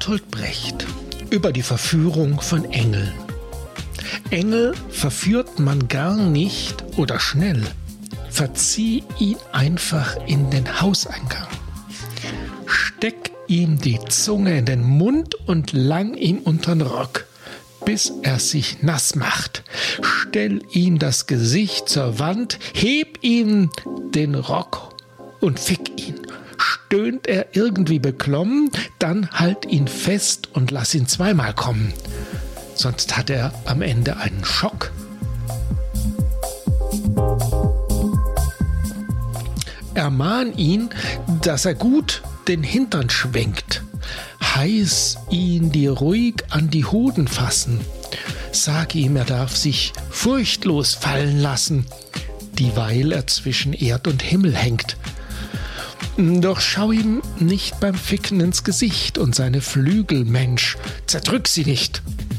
Bertolt Brecht über die Verführung von Engeln. Engel verführt man gar nicht oder schnell. Verzieh ihn einfach in den Hauseingang. Steck ihm die Zunge in den Mund und lang ihm untern Rock, bis er sich nass macht. Stell ihm das Gesicht zur Wand, heb ihm den Rock und fick ihn. Stöhnt er irgendwie beklommen, dann halt ihn fest und lass ihn zweimal kommen. Sonst hat er am Ende einen Schock. Ermahn ihn, dass er gut den Hintern schwenkt. Heiß ihn dir ruhig an die Hoden fassen. Sag ihm, er darf sich furchtlos fallen lassen, dieweil er zwischen Erd und Himmel hängt. Doch schau ihm nicht beim Ficken ins Gesicht und seine Flügel, Mensch, zerdrück sie nicht.